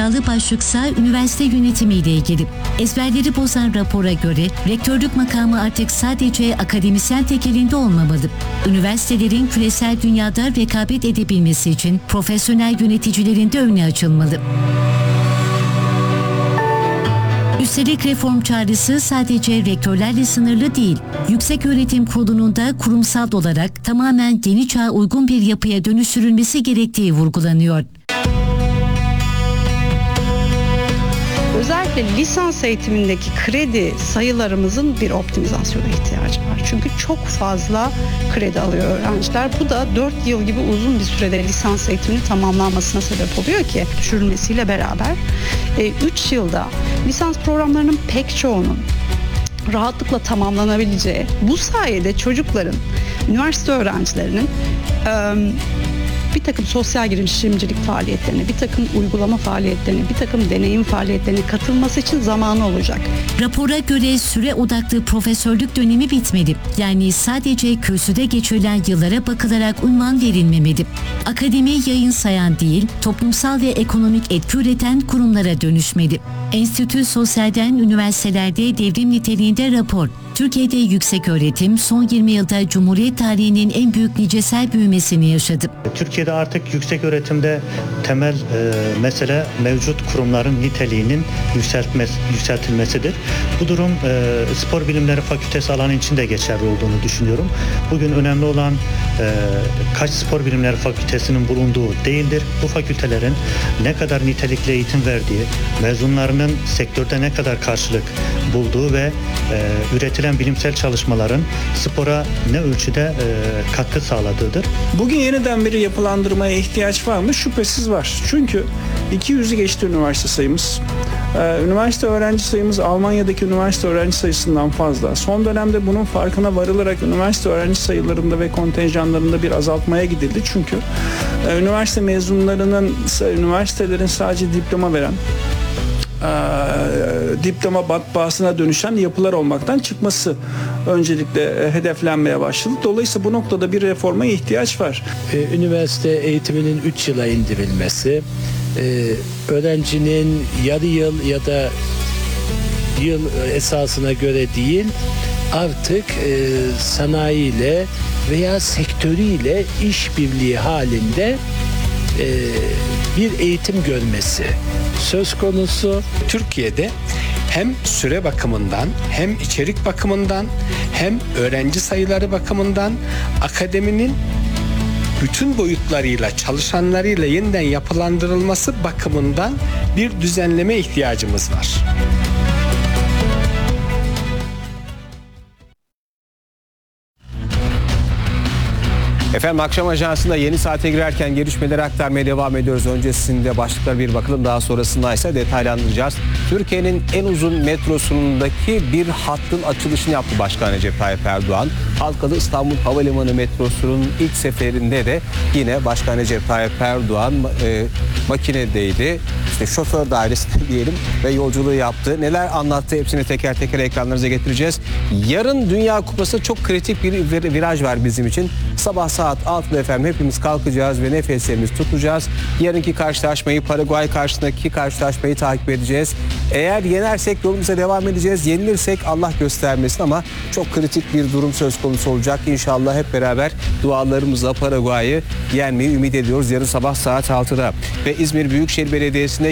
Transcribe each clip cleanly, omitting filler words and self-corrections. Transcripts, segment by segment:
iddialı başlıksa üniversite yönetimiyle ilgili. Ezberleri bozan rapora göre rektörlük makamı artık sadece akademisyen tek elinde olmamalı. Üniversitelerin küresel dünyada rekabet edebilmesi için profesyonel yöneticilerin de önü açılmalı. Üstelik reform çağrısı sadece rektörlerle sınırlı değil. Yükseköğretim Kurulu'nun da kurumsal olarak tamamen yeni çağa uygun bir yapıya dönüştürülmesi gerektiği vurgulanıyor. Özellikle lisans eğitimindeki kredi sayılarımızın bir optimizasyona ihtiyacı var. Çünkü çok fazla kredi alıyor öğrenciler. Bu da 4 yıl gibi uzun bir sürede lisans eğitiminin tamamlanmasına sebep oluyor ki düşürülmesiyle beraber 3 yılda lisans programlarının pek çoğunun rahatlıkla tamamlanabileceği, bu sayede çocukların, üniversite öğrencilerinin bir takım sosyal girişimcilik faaliyetlerine, bir takım uygulama faaliyetlerine, bir takım deneyim faaliyetlerine katılması için zamanı olacak. Rapora göre süre odaklı profesörlük dönemi bitmedi. Yani sadece kürsüde geçirilen yıllara bakılarak unvan verilmemeli. Akademi yayın sayan değil, toplumsal ve ekonomik etki üreten kurumlara dönüşmeli. Enstitü Sosyal'den üniversitelerde devrim niteliğinde rapor. Türkiye'de yükseköğretim son 20 yılda Cumhuriyet tarihinin en büyük nicesel büyümesini yaşadı. Türkiye'de artık yükseköğretimde temel mesele mevcut kurumların niteliğinin yükseltilmesidir. Bu durum spor bilimleri fakültesi alanı için de geçerli olduğunu düşünüyorum. Bugün önemli olan kaç spor bilimleri fakültesinin bulunduğu değildir. Bu fakültelerin ne kadar nitelikli eğitim verdiği, mezunlarının sektörde ne kadar karşılık bulduğu ve üretilen bilimsel çalışmaların spora ne ölçüde katkı sağladığıdır. Bugün yeniden bir yapılandırmaya ihtiyaç var mı? Şüphesiz var. Çünkü 200'ü geçti üniversite sayımız. Üniversite öğrenci sayımız Almanya'daki üniversite öğrenci sayısından fazla. Son dönemde bunun farkına varılarak üniversite öğrenci sayılarında ve kontenjanlarında bir azaltmaya gidildi. Çünkü üniversite mezunlarının, üniversitelerin sadece diploma veren, diploma matbaasına dönüşen yapılar olmaktan çıkması öncelikle hedeflenmeye başladı. Dolayısıyla bu noktada bir reforma ihtiyaç var. Üniversite eğitiminin 3 yıla indirilmesi, öğrencinin yarı yıl ya da yıl esasına göre değil, artık sanayiyle veya sektörüyle işbirliği halinde bir eğitim görmesi söz konusu. Türkiye'de hem süre bakımından, hem içerik bakımından, hem öğrenci sayıları bakımından akademinin bütün boyutlarıyla, çalışanlarıyla yeniden yapılandırılması bakımından bir düzenleme ihtiyacımız var. Efendim akşam ajansında yeni saate girerken gelişmeleri aktarmaya devam ediyoruz. Öncesinde başlıklara bir bakalım, daha sonrasında ise detaylandıracağız. Türkiye'nin en uzun metrosundaki bir hattın açılışını yaptı Başkan Recep Tayyip Erdoğan. Halkalı İstanbul Havalimanı metrosunun ilk seferinde de yine Başkan Recep Tayyip Erdoğan makinedeydi. İşte şoför dairesinde diyelim ve yolculuğu yaptı. Neler anlattı hepsini teker teker ekranlarınıza getireceğiz. Yarın Dünya Kupası çok kritik bir viraj var bizim için. Sabah saat 6'da efendim hepimiz kalkacağız ve nefeslerimizi tutacağız. Yarınki karşılaşmayı, Paraguay karşısındaki karşılaşmayı takip edeceğiz. Eğer yenersek yolumuza devam edeceğiz. Yenilirsek Allah göstermesin ama çok kritik bir durum söz konusu olacak. İnşallah hep beraber dualarımızla Paraguay'ı yenmeyi ümit ediyoruz. Yarın sabah saat 6'da. Ve İzmir Büyükşehir Belediyesi'nde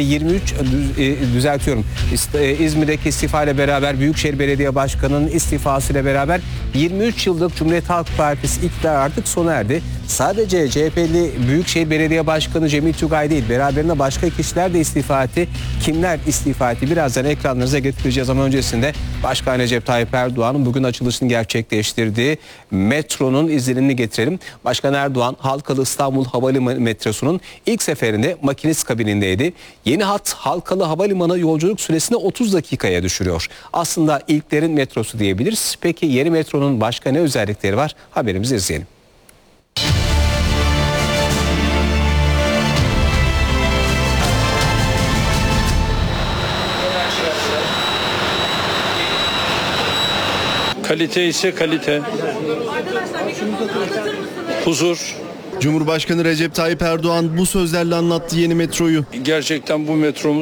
İzmir'deki istifa ile beraber Büyükşehir Belediye Başkanı'nın istifasıyla beraber 23 yıllık Cumhuriyet Halk Partisi iktidar artık sona erdi. Sadece CHP'li Büyükşehir Belediye Başkanı Cemil Tugay değil, beraberinde başka kişiler de istifa etti. Kimler istifa etti? Birazdan ekranlarınıza getireceğiz ama öncesinde Başkan Recep Tayyip Erdoğan'ın bugün açılışını gerçekleştirdiği metronun izlenimini getirelim. Başkan Erdoğan Halkalı İstanbul Havalimanı metrosunun ilk seferinde makinist kabinindeydi. Yeni hat Halkalı Havalimanı yolculuk süresini 30 dakikaya düşürüyor. Aslında ilklerin metrosu diyebiliriz. Peki yeni metronun başka ne özellikleri var? Haberimizi izleyelim. Kalite ise kalite. Huzur. Cumhurbaşkanı Recep Tayyip Erdoğan bu sözlerle anlattı yeni metroyu. Gerçekten bu metromuz